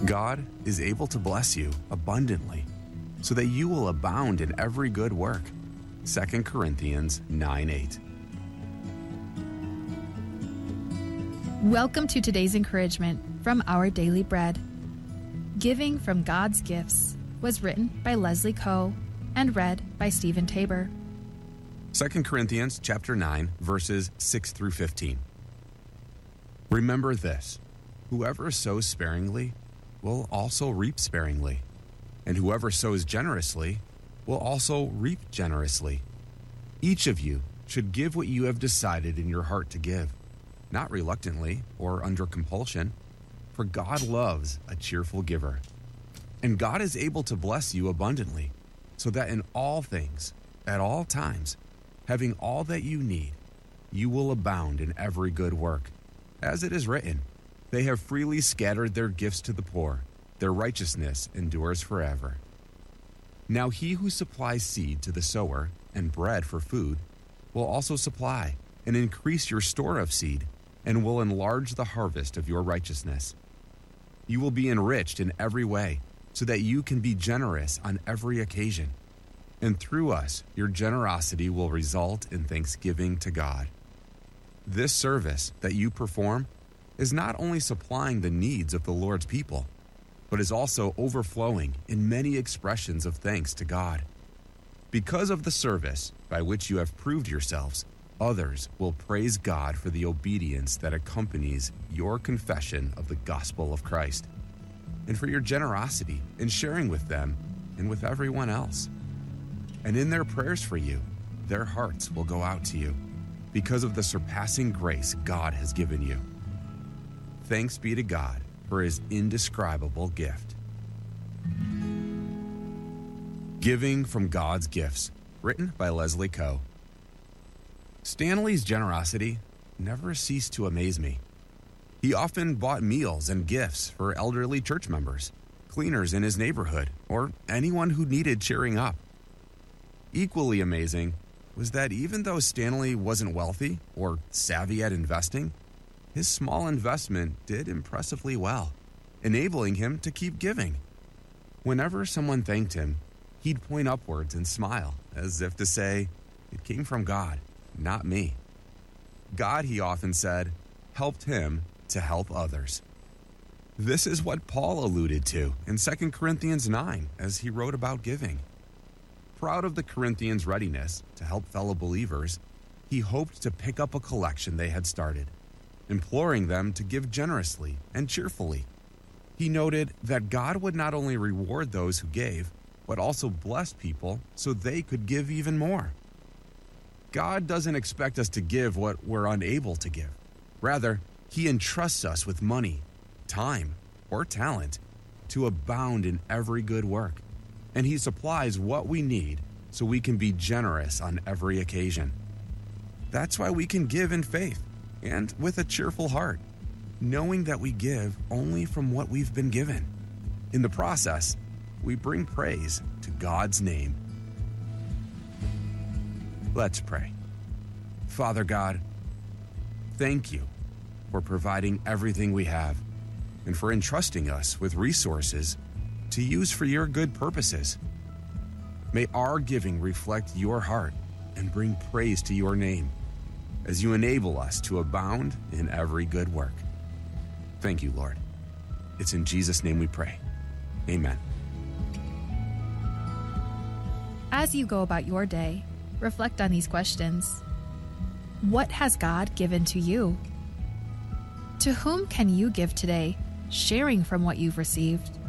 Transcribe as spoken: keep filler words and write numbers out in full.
God is able to bless you abundantly so that you will abound in every good work. Second Corinthians nine eight. Welcome to today's encouragement from Our Daily Bread. Giving from God's Gifts was written by Leslie Coe and read by Stephen Tabor. Second Corinthians chapter nine, verses six through fifteen. Remember this, whoever sows sparingly will also reap sparingly, and whoever sows generously will also reap generously. Each of you should give what you have decided in your heart to give, not reluctantly or under compulsion, for God loves a cheerful giver. And God is able to bless you abundantly, so that in all things, at all times, having all that you need, you will abound in every good work. As it is written, they have freely scattered their gifts to the poor. Their righteousness endures forever. Now he who supplies seed to the sower and bread for food will also supply and increase your store of seed and will enlarge the harvest of your righteousness. You will be enriched in every way so that you can be generous on every occasion. And through us, your generosity will result in thanksgiving to God. This service that you perform is not only supplying the needs of the Lord's people, but is also overflowing in many expressions of thanks to God. Because of the service by which you have proved yourselves, others will praise God for the obedience that accompanies your confession of the gospel of Christ, and for your generosity in sharing with them and with everyone else. And in their prayers for you, their hearts will go out to you because of the surpassing grace God has given you. Thanks be to God for his indescribable gift. Giving from God's Gifts, written by Leslie Coe. Stanley's generosity never ceased to amaze me. He often bought meals and gifts for elderly church members, cleaners in his neighborhood, or anyone who needed cheering up. Equally amazing was that even though Stanley wasn't wealthy or savvy at investing, his small investment did impressively well, enabling him to keep giving. Whenever someone thanked him, he'd point upwards and smile, as if to say, "It came from God, not me." God, he often said, helped him to help others. This is what Paul alluded to in Second Corinthians nine as he wrote about giving. Proud of the Corinthians' readiness to help fellow believers, he hoped to pick up a collection they had started, imploring them to give generously and cheerfully. He noted that God would not only reward those who gave, but also bless people so they could give even more. God doesn't expect us to give what we're unable to give. Rather, he entrusts us with money, time, or talent to abound in every good work. And he supplies what we need so we can be generous on every occasion. That's why we can give in faith and with a cheerful heart, knowing that we give only from what we've been given. In the process, we bring praise to God's name. Let's pray. Father God, thank you for providing everything we have and for entrusting us with resources to use for your good purposes. May our giving reflect your heart and bring praise to your name as you enable us to abound in every good work. Thank you, Lord. It's in Jesus' name we pray. Amen. As you go about your day, reflect on these questions. What has God given to you? To whom can you give today, sharing from what you've received?